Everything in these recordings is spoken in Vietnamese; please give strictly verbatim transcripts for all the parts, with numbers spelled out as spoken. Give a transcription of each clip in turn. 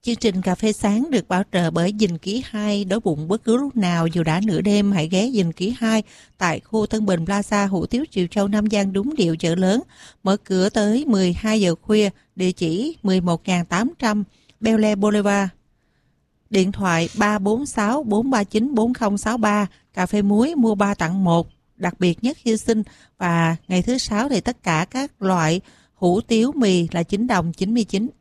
Chương trình Cà phê sáng được bảo trợ bởi Dình Ký hai. Đói bụng bất cứ lúc nào dù đã nửa đêm hãy ghé Dình Ký hai tại khu Tân Bình Plaza, Hủ Tiếu Chiều Châu, Nam Giang, đúng điệu chợ lớn. Mở cửa tới mười hai giờ khuya. Địa chỉ mười một nghìn tám trăm Bel Air Boulevard. Điện thoại ba bốn sáu bốn ba chín bốn không sáu ba. Cà phê muối mua ba tặng một. Đặc biệt nhất hy sinh. Và ngày thứ sáu thì tất cả các loại hủ tiếu mì là chín đồng chín mươi chín.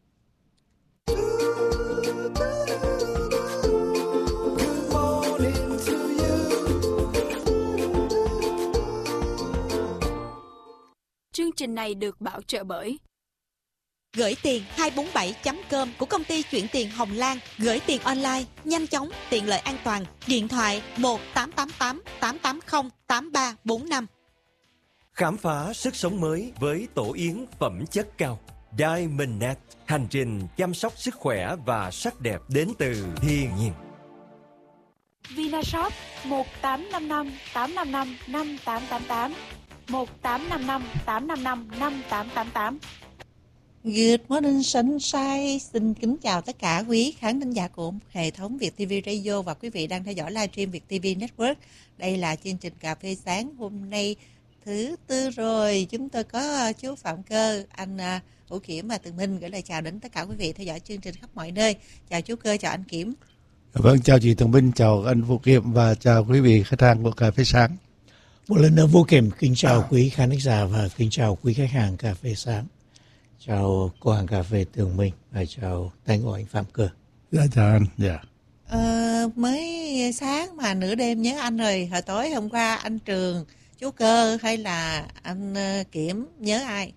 Chương trình này được bảo trợ bởi Gửi tiền hai bốn bảy chấm com của công ty chuyển tiền Hồng Lan. Gửi tiền online, nhanh chóng, tiện lợi, an toàn. Điện thoại một tám tám tám tám tám không tám ba bốn năm. Khám phá sức sống mới với tổ yến phẩm chất cao. Diamond Net, hành trình chăm sóc sức khỏe và sắc đẹp đến từ thiên nhiên. Vinashop một tám năm năm tám năm năm năm tám tám tám, một tám năm năm tám năm năm năm tám tám tám. Good morning sunshine. Xin kính chào tất cả quý khán thính giả của hệ thống Việt ti vi Radio và quý vị đang theo dõi livestream Việt ti vi Network. Đây là chương trình Cà phê sáng hôm nay thứ tư rồi. Chúng tôi có chú Phạm Cơ, anh Hữu Kiểm và Tường Minh gửi lời chào đến tất cả quý vị theo dõi chương trình khắp mọi nơi. Chào chú Cơ, chào anh Kiểm. Vâng, chào chị Tường Minh, chào anh Vũ Kiểm và chào quý vị khách hàng của Cà phê sáng. Một lần nữa Vũ Kiểm kính chào à. quý khán giả và kính chào quý khách hàng Cà phê sáng. Chào cô hàng cà phê Tường Minh và chào tay ngồi anh Phạm Cơ. Dạ chào anh. Dạ. Ờ, mới sáng mà nửa đêm nhớ anh rồi. Hồi tối hôm qua anh Trường, chú Cơ hay là anh Kiểm nhớ ai?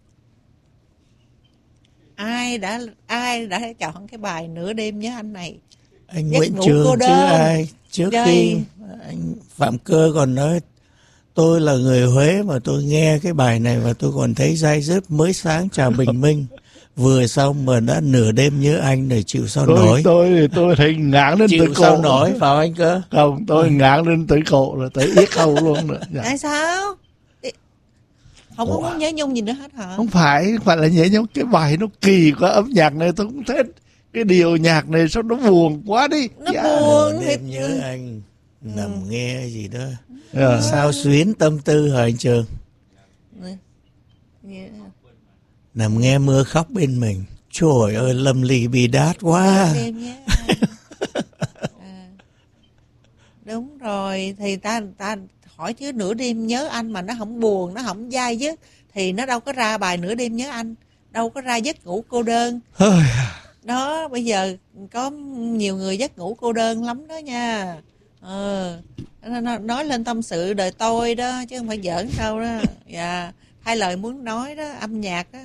Ai đã ai đã chọn cái bài nửa đêm nhớ anh này? Anh Nguyễn Trường chứ ai? Trước Đây. khi anh Phạm Cơ còn nói tôi là người Huế mà tôi nghe cái bài này và tôi còn thấy dai dứt. Mới sáng chào bình minh vừa xong mà đã nửa đêm nhớ anh để chịu sao tôi, nổi. Tôi tôi thấy ngán lên chịu tới cổ. Sao nổi vào anh Cơ? Không, tôi ngán lên tới cổ rồi tới yết hầu luôn nữa. Dạ. Tại sao? Không có muốn nhớ nhung gì nữa hết hả? Không phải, không phải là nhớ nhung. Cái bài nó kỳ quá, âm nhạc này tôi không thích. Cái điều nhạc này sao nó buồn quá đi. Nó dạ. buồn. Đêm thì... nhớ anh nằm ừ. nghe gì đó. Yeah. Sao xuyến tâm tư hả anh Trường? Yeah. Nằm nghe mưa khóc bên mình. Trời ơi lâm ly bi đát quá. à. Đúng rồi. Thì ta ta hỏi chứ nửa đêm nhớ anh mà nó không buồn, nó không dai dứt thì nó đâu có ra bài nửa đêm nhớ anh, đâu có ra giấc ngủ cô đơn. Đó, bây giờ có nhiều người giấc ngủ cô đơn lắm đó nha. Ờ, nói lên tâm sự đời tôi đó chứ không phải giỡn đâu đó. Dạ, hai lời muốn nói đó, âm nhạc đó.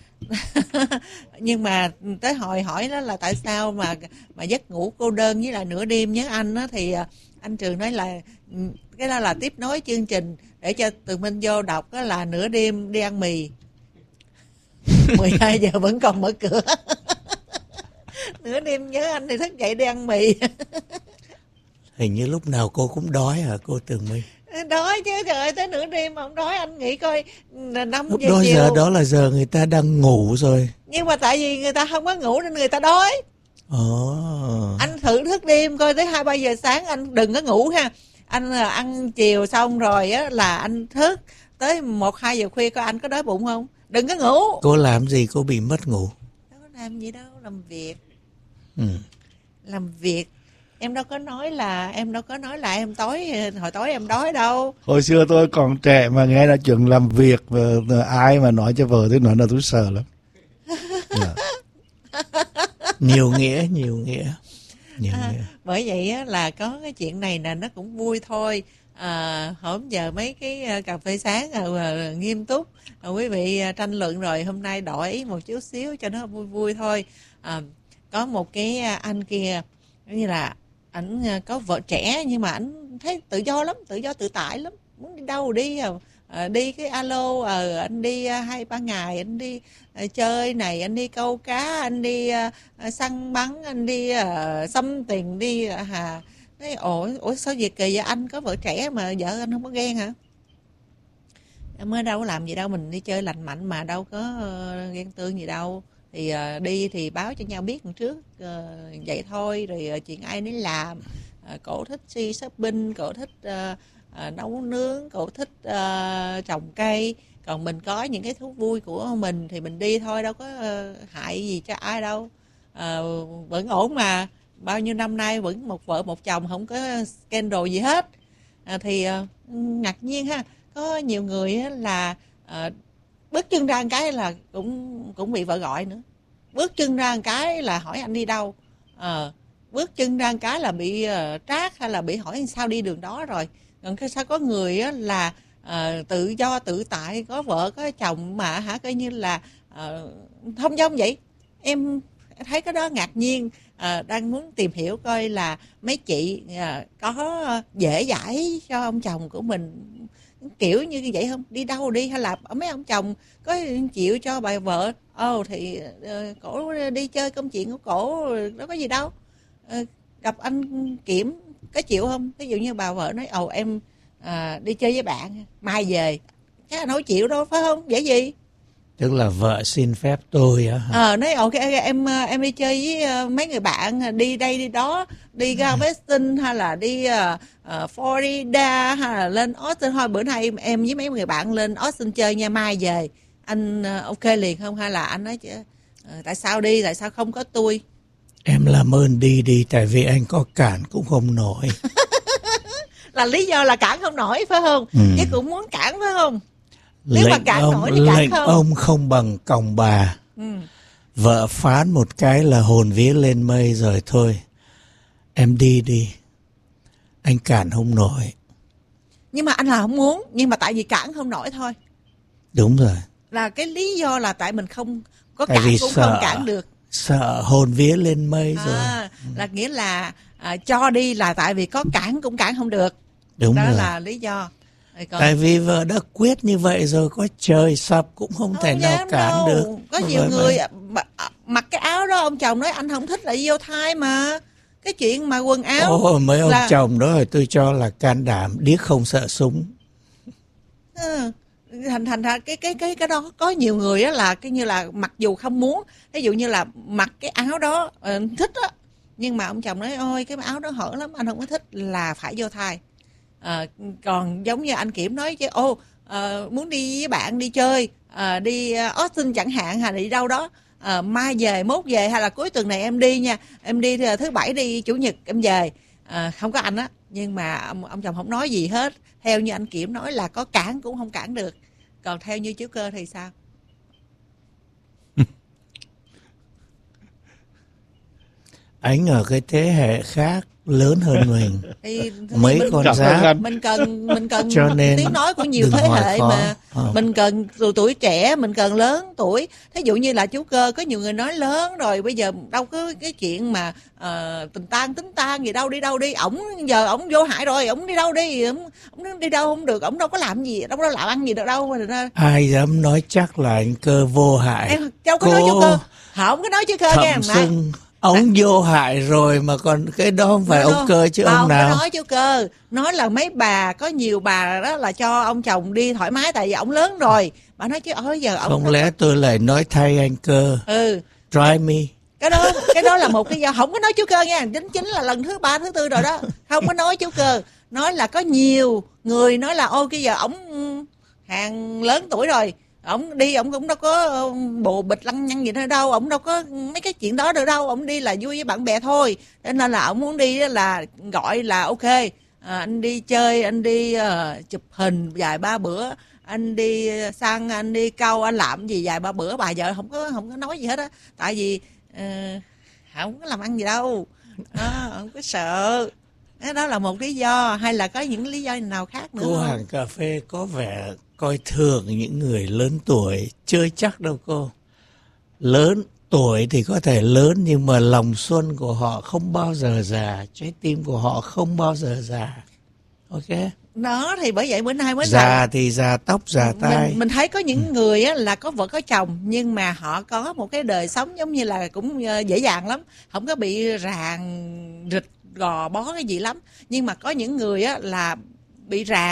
Nhưng mà tới hồi hỏi đó là tại sao mà mà giấc ngủ cô đơn với lại nửa đêm nhớ anh đó, thì anh Trường nói là cái đó là tiếp nối chương trình để cho Tường Minh vô đọc đó là nửa đêm đi ăn mì. mười hai giờ vẫn còn mở cửa. Nửa đêm nhớ anh thì thức dậy đi ăn mì. Hình như lúc nào cô cũng đói hả cô Tường Minh? Đói chứ, trời ơi, tới nửa đêm mà không đói anh nghĩ coi năm lúc giờ đó chiều. Giờ đó là giờ người ta đang ngủ rồi. Nhưng mà tại vì người ta không có ngủ nên người ta đói. Ồ. Anh thử thức đêm coi tới hai ba giờ sáng anh đừng có ngủ ha. Anh ăn chiều xong rồi á là anh thức tới một hai giờ khuya coi anh có đói bụng không. Đừng có ngủ. Cô làm gì cô bị mất ngủ? Đâu có làm gì đâu, làm việc. Ừ. Làm việc. Em đâu có nói là em đâu có nói là em tối hồi tối em đói đâu. Hồi xưa tôi còn trẻ mà nghe là chuyện làm việc và ai mà nói cho vợ tôi nói là tôi sợ lắm. Yeah. Nhiều nghĩa, nhiều nghĩa. Nhiều À, nghĩa. bởi vậy á, là có cái chuyện này nè nó cũng vui thôi. À, hôm giờ mấy cái cà phê sáng à, à, nghiêm túc à, quý vị tranh luận rồi, hôm nay đổi một chút xíu cho nó vui vui thôi. À, có một cái anh kia như là ảnh có vợ trẻ nhưng mà ảnh thấy tự do lắm, tự do tự tại lắm, muốn đi đâu đi à, đi cái alo à, anh đi hai ba ngày anh đi à, chơi này, anh đi câu cá, anh đi à, săn bắn, anh đi à, xăm tiền đi à. Nói ủa, ủa sao việc kỳ vậy, anh có vợ trẻ mà vợ anh không có ghen hả? Mới đâu có làm gì đâu, mình đi chơi lành mạnh mà đâu có uh, ghen tương gì đâu. thì uh, đi thì báo cho nhau biết một trước uh, vậy thôi, rồi uh, chuyện ai nấy làm. Uh, cổ thích đi shopping, cổ thích uh, uh, nấu nướng, cổ thích uh, trồng cây, còn mình có những cái thú vui của mình thì mình đi thôi, đâu có uh, hại gì cho ai đâu. Uh, vẫn ổn mà, bao nhiêu năm nay vẫn một vợ một chồng, không có scandal gì hết. Uh, thì uh, ngạc nhiên ha, có nhiều người là uh, bước chân ra một cái là cũng cũng bị vợ gọi nữa, bước chân ra một cái là hỏi anh đi đâu, uh, bước chân ra một cái là bị uh, trát hay là bị hỏi sao đi đường đó rồi. Còn cái sao có người á, là uh, tự do tự tại, có vợ có chồng mà hả, coi như là uh, thông dong vậy. Em thấy cái đó ngạc nhiên, uh, đang muốn tìm hiểu coi là mấy chị uh, có dễ dãi cho ông chồng của mình kiểu như vậy không, đi đâu đi, hay là mấy ông chồng có chịu cho bà vợ ồ oh, thì uh, cổ đi chơi công chuyện của cổ, đâu có gì đâu. Uh, gặp anh Kiểm có chịu không? Ví dụ như bà vợ nói ồ oh, em à, đi chơi với bạn mai về, chắc là đâu chịu đâu, phải không? Dễ gì? Tức là vợ xin phép tôi á. Ờ, nói ok em em đi chơi với mấy người bạn, đi đây đi đó, đi Galveston hay là đi uh, uh, Florida hay là lên Austin, thôi bữa nay em với mấy người bạn lên Austin chơi nha, mai về anh uh, ok liền không? Hay là anh nói uh, tại sao đi, tại sao không có tôi? Em làm ơn đi đi, tại vì anh có cản cũng không nổi. Là lý do là cản không nổi phải không? Ừ. Chứ cũng muốn cản phải không? Nếu lệnh mà cản ông, nổi thì cản lệnh không? ông không bằng còng bà. Ừ. Vợ phán một cái là hồn vía lên mây rồi, thôi em đi đi, anh cản không nổi. Nhưng mà anh là không muốn, nhưng mà tại vì cản không nổi thôi. Đúng rồi. Là cái lý do là tại mình không có tại cản vì cũng sợ, không cản được. Sợ hồn vía lên mây rồi. À, là nghĩa là à, cho đi là tại vì có cản cũng cản không được. Đúng đó rồi. là lý do. Còn... tại vì vợ đã quyết như vậy rồi, có trời sập cũng không, không thể nào cản đâu. được. Có nhiều vậy người mà. Mặc cái áo đó ông chồng nói anh không thích là vô thai mà. Cái chuyện mà quần áo. Ồ, mấy ông là... chồng đó rồi tôi cho là can đảm, điếc không sợ súng. Ừ. thành thành ra cái cái cái cái đó có nhiều người á, là cái như là mặc dù không muốn, ví dụ như là mặc cái áo đó uh, thích á, nhưng mà ông chồng nói ôi cái áo đó hở lắm anh không có thích, là phải vô thai. À, còn giống như anh Kiểm nói chứ ô uh, muốn đi với bạn đi chơi, uh, đi Austin chẳng hạn, hay là đi đâu đó, uh, mai về mốt về, hay là cuối tuần này em đi nha, em đi thứ bảy đi chủ nhật em về. Uh, không có anh á, nhưng mà ông, ông chồng không nói gì hết. Theo như anh Kiểm nói là có cản cũng không cản được. Còn theo như chú Cơ thì sao? Anh ở cái thế hệ khác lớn hơn mình. Thì, mấy mình, con giáp mình cần mình cần cho nên tiếng nói của nhiều thế hệ khó. mà à. Mình cần tuổi, tuổi trẻ, mình cần lớn tuổi. Thí dụ như là chú Cơ, có nhiều người nói lớn rồi bây giờ đâu có cái chuyện mà uh, tình tan tính tan gì đâu, đi đâu đi, ổng giờ ổng vô hại rồi, ổng đi đâu đi, ổng, ổng đi đâu không được, ổng đâu có làm gì, đâu có làm ăn gì được đâu. Ai dám nói chắc là anh Cơ vô hại. Em đâu có Cô... nói chú Cơ, không có nói chú Cơ nghe. Xưng ông vô hại rồi mà còn cái đó không phải no, ông Cơ chứ không, ông nào. Không nói chú Cơ, nói là mấy bà, có nhiều bà đó là cho ông chồng đi thoải mái tại vì ông lớn rồi. Bà nói chứ ôi giờ ông không lẽ có... tôi lại nói thay anh Cơ. Ừ. Try me. Cái đó cái đó là một cái do không có nói chú Cơ nha, chính chính là lần thứ ba thứ tư rồi đó, không có nói chú Cơ, nói là có nhiều người nói là ôi cái giờ ổng hàng lớn tuổi rồi, ổng đi ổng cũng đâu có bộ bịch lăng nhăng gì nữa đâu, ổng đâu có mấy cái chuyện đó nữa đâu, ổng đi là vui với bạn bè thôi, cho nên là ổng muốn đi là gọi là ok, à, anh đi chơi, anh đi uh, chụp hình vài ba bữa, anh đi sang anh đi câu, anh làm gì vài ba bữa, bà vợ không có không có nói gì hết á, tại vì uh, không có làm ăn gì đâu, đó, không có sợ. Đó là một lý do, hay là có những lý do nào khác nữa cô không? hàng cà phê có vẻ coi thường những người lớn tuổi, chưa chắc đâu cô. Lớn tuổi thì có thể lớn nhưng mà lòng xuân của họ không bao giờ già, trái tim của họ không bao giờ già. Ok. Đó thì bởi vậy bữa nay mới già là... thì già tóc già tai. Mình, mình thấy có những ừ. người á, là có vợ có chồng nhưng mà họ có một cái đời sống giống như là cũng dễ dàng lắm, không có bị ràng rịch gò bó cái gì lắm. Nhưng mà có những người á, là bị ràng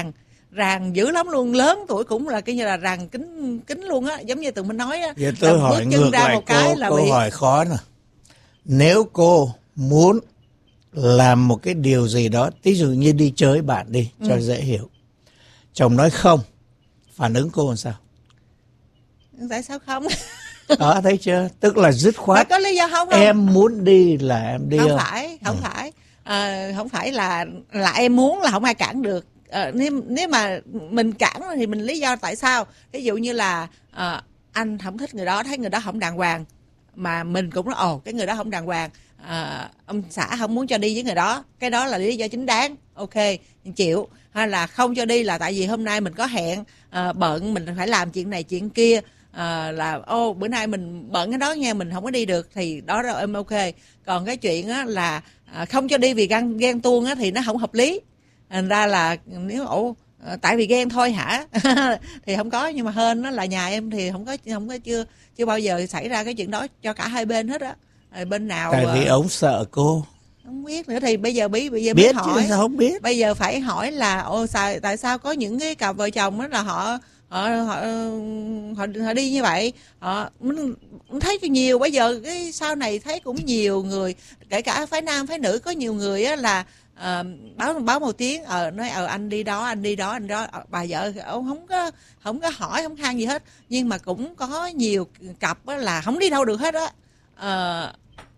ràng dữ lắm luôn, lớn tuổi cũng là cái như là ràng kính kính luôn á, giống như tụi mình nói á. Giờ tôi hỏi ngược lại cô, cái là câu bị... hỏi khó nè. Nếu cô muốn làm một cái điều gì đó, ví dụ như đi chơi với bạn đi, cho ừ. dễ hiểu, chồng nói không, phản ứng cô làm sao? Tại sao không? Đó, thấy chưa? Tức là dứt khoát. Có lý do không, không? Em muốn đi là em đi không? Không phải, không ừ. phải. À, không phải là là em muốn là không ai cản được. À, nếu, nếu mà mình cản thì mình lý do tại sao? Ví dụ như là à, anh không thích người đó, thấy người đó không đàng hoàng, mà mình cũng nói ồ cái người đó không đàng hoàng, à, ông xã không muốn cho đi với người đó, cái đó là lý do chính đáng, ok chịu. Hay là không cho đi là tại vì hôm nay mình có hẹn, à, bận mình phải làm chuyện này chuyện kia, à, là ô bữa nay mình bận cái đó nha, mình không có đi được, thì đó là em ok. Còn cái chuyện á, là à, không cho đi vì ghen, ghen tuông á, thì nó không hợp lý. Thành ra là nếu ồ tại vì ghen thôi hả thì không có, nhưng mà hên nó là nhà em thì không có không có chưa chưa bao giờ xảy ra cái chuyện đó cho cả hai bên hết á. Bên nào tại vì ông sợ cô không biết nữa, thì bây giờ bí bây giờ biết hỏi, chứ sao không biết. Bây giờ phải hỏi là ô sao tại sao có những cái cặp vợ chồng đó là họ họ họ họ, họ đi như vậy, họ mình thấy nhiều. Bây giờ cái sau này thấy cũng nhiều người, kể cả phái nam phái nữ, có nhiều người á là à, báo báo một tiếng ờ nói ờ anh đi đó anh đi đó anh đó, bà vợ ông không có không có hỏi không than gì hết, nhưng mà cũng có nhiều cặp á là không đi đâu được hết á. À,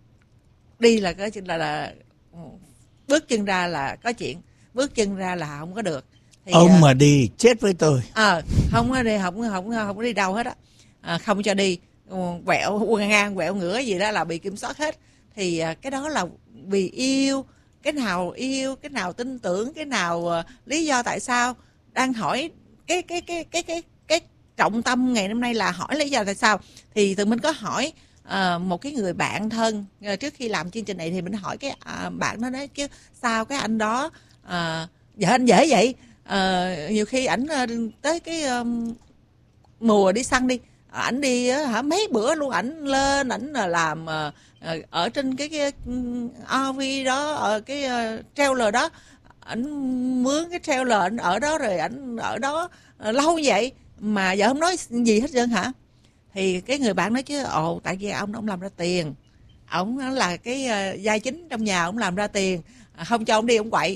đi là cái là, là bước chân ra là có chuyện, bước chân ra là không có được. Thì, ông à, mà đi chết với tôi. Ờ à, không có đi, không không không có đi đâu hết á, à, không cho đi, quẹo quần ngang quẹo ngửa gì đó là bị kiểm soát hết. Thì à, cái đó là vì yêu, cái nào yêu, cái nào tin tưởng, cái nào uh, lý do tại sao. Đang hỏi cái cái cái cái cái cái trọng tâm ngày hôm nay là hỏi lý do tại sao. Thì tụi mình có hỏi uh, một cái người bạn thân uh, trước khi làm chương trình này, thì mình hỏi cái uh, bạn đó nói chứ sao cái anh đó uh, vợ anh dễ vậy. Uh, nhiều khi ảnh uh, tới cái um, mùa đi săn đi, ảnh đi uh, hả mấy bữa luôn, ảnh lên ảnh uh, làm uh, ở trên cái, cái rờ vê đó, ở cái uh, trailer đó, ảnh mướn cái trailer, ảnh ở đó rồi ảnh ở đó uh, lâu vậy mà vợ không nói gì hết trơn hả. Thì cái người bạn nói chứ ồ tại vì ông ông làm ra tiền, ông là cái uh, vai chính trong nhà, ông làm ra tiền, không cho ông đi ông quậy.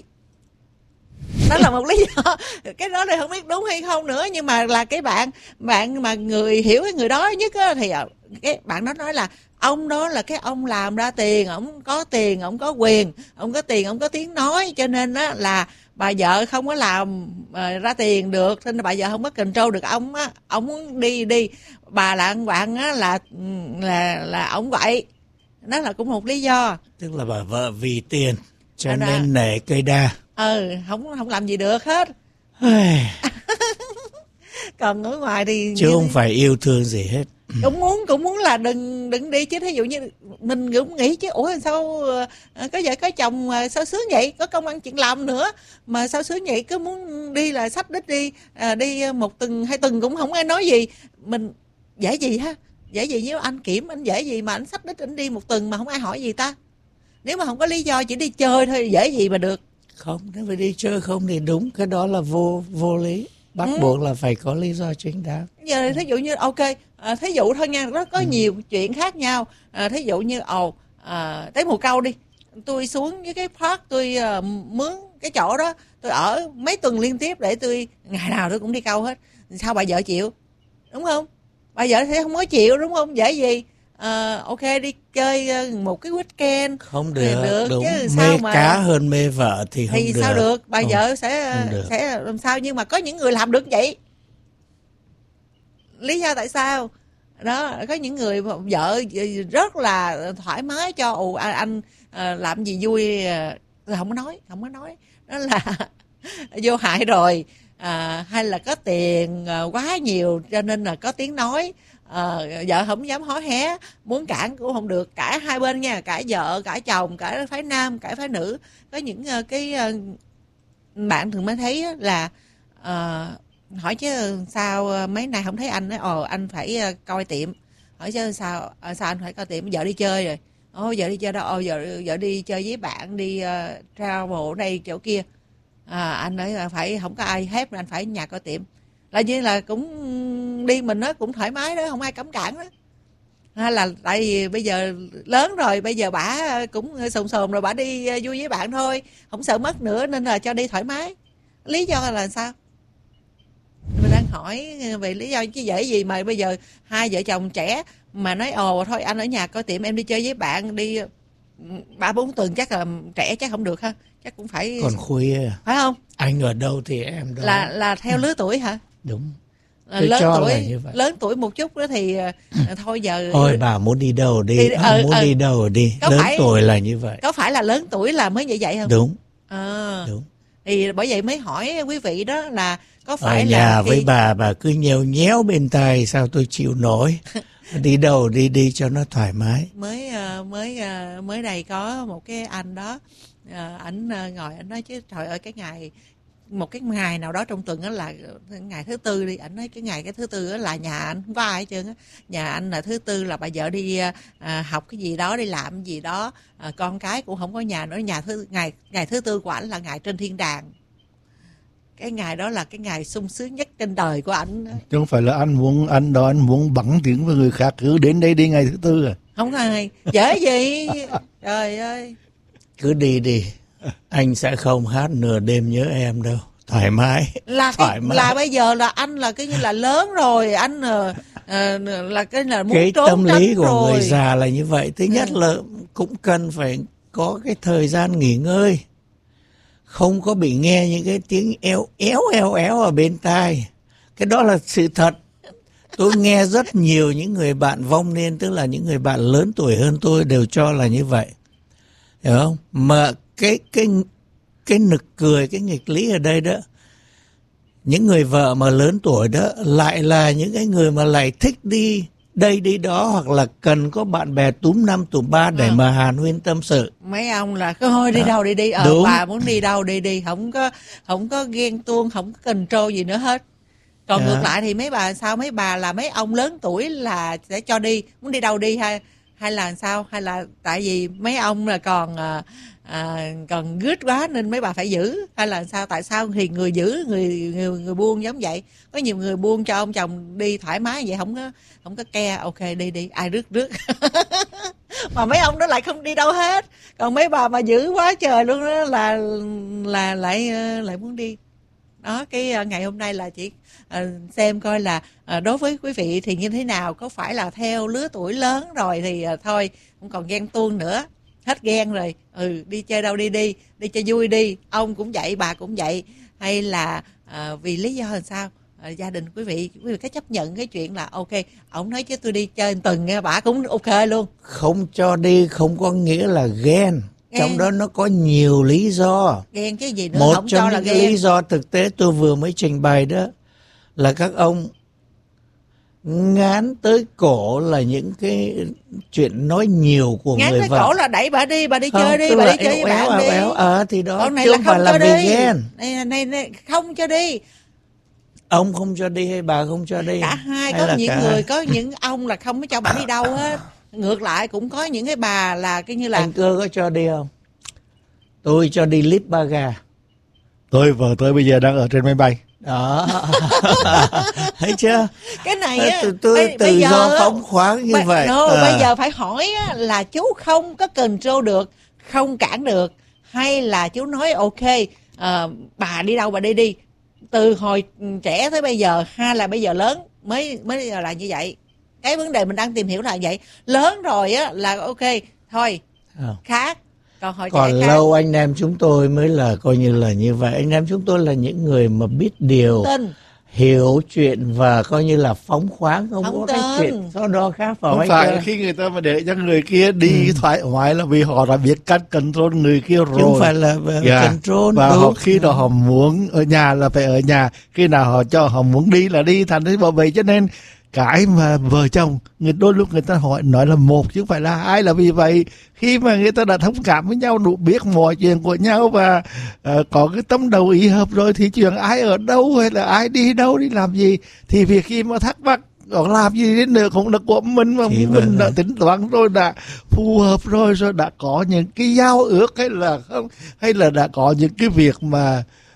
Đó là một lý do. Cái đó thì không biết đúng hay không nữa, nhưng mà là cái bạn bạn mà người hiểu cái người đó nhất á, thì cái bạn đó nói là ông đó là cái ông làm ra tiền, ông có tiền, ông có quyền, ông có tiền, ông có tiếng nói, cho nên á là bà vợ không có làm uh, ra tiền được, nên bà vợ không có control được ông á, ông muốn đi đi, bà là bạn á là là là ông vậy. Đó là cũng một lý do. Tức là bà vợ vì tiền cho à, nên nể cây đa. Ừ, không không làm gì được hết. Còn ở ngoài thì chứ không phải yêu thương gì hết. Cũng muốn cũng muốn là đừng đừng đi chứ. Thí dụ như mình cũng nghĩ chứ ủa sao có vợ có chồng sao sướng vậy, có công ăn chuyện làm nữa mà sao sướng vậy, cứ muốn đi là xách đít đi, à, đi một tuần hai tuần cũng không ai nói gì. Mình dễ gì ha, dễ gì nếu anh Kiểm anh dễ gì mà anh xách đít anh đi một tuần mà không ai hỏi gì ta. Nếu mà không có lý do chỉ đi chơi thôi dễ gì mà được. Không, nếu phải đi chơi không thì đúng, cái đó là vô vô lý. Bắt ừ. buộc là phải có lý do chính đáng. Giờ thí dụ như ok, à, thí dụ thôi nha, nó có ừ. nhiều chuyện khác nhau. À, thí dụ như ồ à, tới mùa câu đi, tôi xuống với cái park, tôi uh, mướn cái chỗ đó, tôi ở mấy tuần liên tiếp để tôi ngày nào tôi cũng đi câu hết. Sao bà vợ chịu, đúng không? Bà vợ sẽ không có chịu, đúng không? Dễ gì. À, ok đi chơi một cái weekend không được, được đúng. Chứ mê sao mà cá hơn mê vợ thì không thì được. Sao được, bà không, vợ sẽ sẽ làm sao. Nhưng mà có những người làm được vậy, lý do tại sao đó. Có những người vợ rất là thoải mái cho ồ anh à, làm gì vui à, không có nói không có nói đó là vô hại rồi. À, hay là có tiền à, quá nhiều cho nên là có tiếng nói. À, vợ không dám hó hé, muốn cản cũng không được, cả hai bên nha, cả vợ cả chồng, cả phái nam cả phái nữ. Có những uh, cái uh, bạn thường mới thấy là uh, hỏi chứ sao uh, mấy nay không thấy anh, ồ anh phải uh, coi tiệm. Hỏi chứ sao uh, sao anh phải coi tiệm, vợ đi chơi rồi. Ồ vợ đi chơi đâu, ồ vợ, vợ đi chơi với bạn, đi uh, travel đây chỗ kia. à, anh ấy phải không có ai hết nên anh phải nhà coi tiệm, là như là cũng đi mình nó cũng thoải mái đó, không ai cấm cản đó. Hay là tại vì bây giờ lớn rồi, bây giờ bả cũng sồn sồn rồi, bả đi vui với bạn thôi, không sợ mất nữa nên là cho đi thoải mái. Lý do là sao? Mình đang hỏi về lý do chứ dễ gì mà bây giờ hai vợ chồng trẻ mà nói ồ thôi anh ở nhà coi tiệm, em đi chơi với bạn đi ba bốn tuần chắc là trẻ chắc không được ha, chắc cũng phải còn khuya phải không? Anh ở đâu thì em đó. Là là theo lứa tuổi hả? Đúng. À, Tôi lớn cho tuổi là như vậy. Lớn tuổi một chút đó thì thôi giờ Thôi bà muốn đi đâu đi, đi, à, ừ, muốn ừ. đi đâu đi. Có Lớn phải- tuổi là như vậy. có phải là lớn tuổi là mới như vậy không? Đúng, À, đúng. thì bởi vậy mới hỏi quý vị đó là có Ở phải nhà là với khi bà, bà cứ nheo nhéo bên tai sao tôi chịu nổi. Đi đâu đi đi cho nó thoải mái. mới ờ, mới ờ, mới đây có một cái anh đó, ờ, ảnh ờ, ngồi ảnh nói chứ trời ơi cái ngày một cái ngày nào đó trong tuần đó là ngày thứ tư đi, ảnh nói cái ngày cái thứ tư đó là nhà anh không có ai hết trơn á, nhà anh là thứ tư là bà vợ đi à, học cái gì đó, đi làm cái gì đó, à, con cái cũng không có nhà nữa, nhà thứ ngày ngày thứ tư của ảnh là ngày trên thiên đàng, cái ngày đó là cái ngày sung sướng nhất trên đời của ảnh đó. Chứ không phải là anh muốn anh đó anh muốn bắn tiếng với người khác cứ đến đây đi ngày thứ tư à? Không có ai dễ gì, trời ơi. Cứ đi đi. Anh sẽ không hát nửa đêm nhớ em đâu. Thoải mái. Là Thoải cái, mái. là bây giờ là anh là cái như là lớn rồi, anh ờ, ờ, là cái là muốn Cái trốn tâm tránh lý của rồi. người già là như vậy. Thứ nhất Ừ. là cũng cần phải có cái thời gian nghỉ ngơi. Không có bị nghe những cái tiếng éo éo éo éo ở bên tai. Cái đó là sự thật. Tôi nghe rất nhiều những người bạn vong niên, tức là những người bạn lớn tuổi hơn tôi đều cho là như vậy. Hiểu không? Mà cái cái cái nực cười, cái nghịch lý ở đây đó, những người vợ mà lớn tuổi đó lại là những cái người mà lại thích đi đây đi đó, hoặc là cần có bạn bè túm năm túm ba để Ừ. mà hàn huyên tâm sự. Mấy ông là cứ thôi đi Đó. đâu đi đi, ờ Đúng. bà muốn đi đâu đi đi, không có không có ghen tuông, không có control gì nữa hết. Còn Dạ. ngược lại thì mấy bà sao, mấy bà là mấy ông lớn tuổi là sẽ cho đi, muốn đi đâu đi, hay hay là sao, hay là tại vì mấy ông là còn à, à, còn gứt quá nên mấy bà phải giữ, hay là sao, tại sao thì người giữ người người, người buông giống vậy, có nhiều người buông cho ông chồng đi thoải mái vậy, không có không có ke, ok đi đi, ai rước rước. Mà mấy ông đó lại không đi đâu hết, còn mấy bà mà giữ quá trời luôn đó là là lại lại muốn đi. Đó, cái uh, ngày hôm nay là chỉ uh, xem coi là uh, đối với quý vị thì như thế nào, có phải là theo lứa tuổi lớn rồi thì uh, thôi không còn ghen tuông nữa, hết ghen rồi, ừ đi chơi đâu đi đi, đi cho vui đi, ông cũng vậy bà cũng vậy, hay là uh, vì lý do làm sao uh, gia đình quý vị quý vị có chấp nhận cái chuyện là ok ông nói chứ tôi đi chơi một tuần nghe, bà cũng ok luôn. Không cho đi không có nghĩa là ghen. Ghen. Trong đó nó có nhiều lý do. Ghen chứ gì nữa, Một không cho trong là những cái ghen. lý do thực tế tôi vừa mới trình bày đó là các ông ngán tới cổ là những cái chuyện nói nhiều của Ngán người cái vợ. cổ là đẩy bà đi, bà đi Không, chơi đi, tức bà là đi chơi với éo bạn éo, đi. éo, ờ thì đó, Còn này chứ là không không phải là cho vì đi. ghen. Này, này, này, không cho đi. Ông không cho đi hay bà không cho đi? Cả hai, Hay có là những cả người, hai? có những ông là không có cho bà đi đâu hết. Ngược lại cũng có những cái bà là cái như là Anh Cơ có cho đi không? Tôi cho đi lít ba gà. Tôi vợ tôi bây giờ đang ở trên máy bay. Đó. Thấy chưa? cái này á, Tôi, tôi bây- tự bây do giờ á, phóng khoáng như Bây- vậy. no, À. bây giờ phải hỏi á, là chú không có control được, không cản được, hay là chú nói ok ờ, bà đi đâu bà đi đi, từ hồi trẻ tới bây giờ, hay là bây giờ lớn mới mới là như vậy. Cái vấn đề mình đang tìm hiểu là vậy. Lớn rồi á là ok thôi À. khác, còn hồi Còn trẻ khác. lâu anh em chúng tôi mới là coi như là như vậy. Anh em chúng tôi là những người mà biết điều, Tin. hiểu chuyện và coi như là phóng khoáng, không, Không có cái tin. chuyện sau đó khác vào Không Không anh phải Cơ. khi người ta mà để cho người kia đi thoải mái là vì họ đã biết cách control người kia rồi. Chứ không phải là uh, Dạ. control. Và đúng. họ khi nào họ muốn ở nhà là phải ở nhà, khi nào họ cho họ muốn đi là đi, thành thế bởi vậy cho nên cái mà vợ chồng người đôi lúc người ta hỏi nói là một chứ không phải là hai, là vì vậy khi mà người ta đã thông cảm với nhau, đủ biết mọi chuyện của nhau và uh, có cái tâm đầu ý hợp rồi thì chuyện ai ở đâu hay là ai đi đâu đi làm gì thì việc khi mà thắc mắc còn làm gì đến nữa cũng là của mình mà Thì mình vâng đã ạ. tính toán rồi, đã phù hợp rồi, rồi đã có những cái giao ước hay là không, hay là đã có những cái việc mà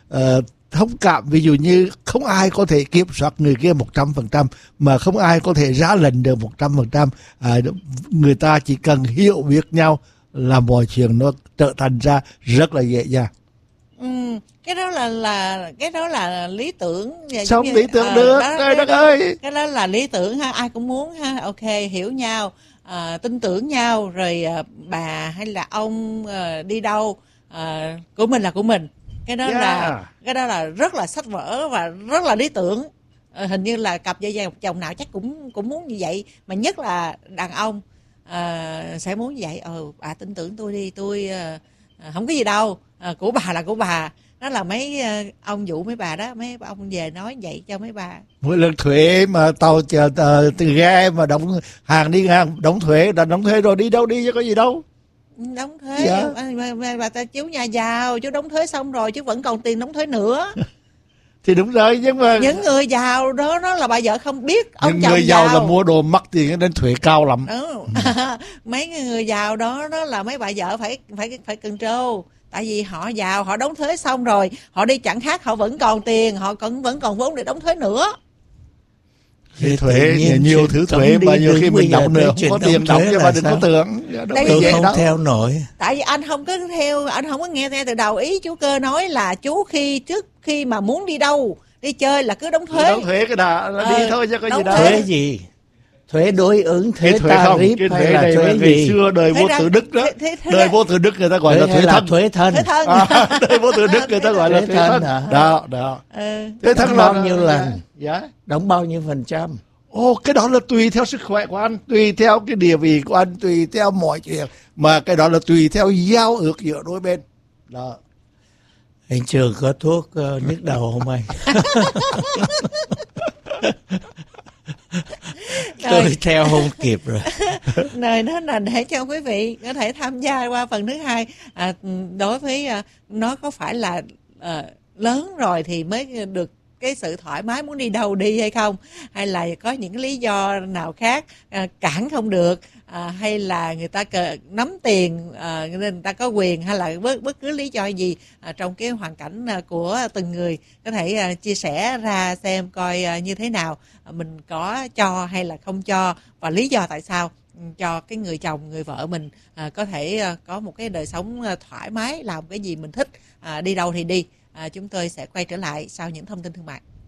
uh, thông cảm. Ví dụ như không ai có thể kiểm soát người kia một trăm phần trăm, mà không ai có thể ra lệnh được một trăm phần trăm. À, người ta chỉ cần hiểu biết nhau là mọi chuyện nó trở thành ra rất là dễ dàng. Ừ, cái đó là là cái đó là lý tưởng. Sống như, lý tưởng à, được, đó, trời đất đó, ơi. Cái đó là lý tưởng ha, ai cũng muốn ha. Ok, hiểu nhau, à, tin tưởng nhau, rồi à, bà hay là ông à, đi đâu à, của mình là của mình. Cái đó Yeah. là cái đó là rất là sách vở và rất là lý tưởng. À, hình như là cặp vợ chồng nào chắc cũng cũng muốn như vậy, mà nhất là đàn ông à, sẽ muốn như vậy. Ờ, bà tin tưởng tôi đi, tôi à, không có gì đâu, à, của bà là của bà. Đó là mấy uh, ông dụ mấy bà đó, mấy ông về nói vậy cho mấy bà. Mỗi lần thuế mà tàu chờ uh, từ ghe mà đóng hàng đi ngang đóng thuế, đã đóng thuế rồi đi đâu đi chứ có gì đâu. Đóng thuế, Dạ. bà, bà, bà ta chú nhà giàu, chú đóng thuế xong rồi chứ vẫn còn tiền đóng thuế nữa. Thì đúng rồi, nhưng mà Những người giàu đó, đó là bà vợ không biết ông những chồng người giàu giàu là mua đồ mắc tiền nên thuế cao lắm. ừ. Mấy người giàu đó đó là mấy bà vợ phải phải phải control. Tại vì họ giàu, họ đóng thuế xong rồi họ đi chẳng khác, họ vẫn còn tiền, họ còn vẫn còn vốn để đóng thuế nữa. Thì thuế nhiều thứ thuế mà nhiều khi mình đóng nữa không có tiền đóng cho mà đừng có tưởng. Tôi không theo nổi. Tại vì anh không có theo, anh không có nghe theo từ đầu. Ý chú Cơ nói là chú khi trước khi mà muốn đi đâu đi chơi là cứ đóng thuế. Đóng thuế cái đã là đi ờ, thôi chứ có gì đâu. Thuế gì? Thuế đối ứng, thuế, thuế tarif cái hay thuế là này thuế ngày gì? xưa đời Thuế vua ra- Tự Đức đó, thuế- thuế- thuế đời ra- vua Tự Đức người ta gọi Thuế là hay thuế là thân. thuế thân? Thuế thân. À, đời vua Tự Đức người ta gọi là Thuế thuế thân thân. hả? Đó, đó. Ừ. Thuế thân Đóng là bao nhiêu lần? Dạ. Đóng bao nhiêu phần trăm? Ồ, cái đó là tùy theo sức khỏe của anh, tùy theo cái địa vị của anh, tùy theo mọi chuyện. Mà cái đó là tùy theo giao ước giữa đôi bên. Đó. Anh Trường có thuốc uh, nhức đầu không anh? Tôi theo không kịp rồi. Nơi đó là để cho quý vị có thể tham gia qua phần thứ hai. À, đối với à, nó có phải là à, lớn rồi thì mới được cái sự thoải mái muốn đi đâu đi hay không, hay là có những cái lý do nào khác à, cản không được, à, hay là người ta cờ, nắm tiền à, nên người ta có quyền, hay là bất, bất cứ lý do gì à, trong cái hoàn cảnh à, của từng người có thể à, chia sẻ ra xem coi à, như thế nào, à, mình có cho hay là không cho, và lý do tại sao cho cái người chồng người vợ mình à, có thể à, có một cái đời sống à, thoải mái, làm cái gì mình thích, à, đi đâu thì đi. À, chúng tôi sẽ quay trở lại sau những thông tin thương mại.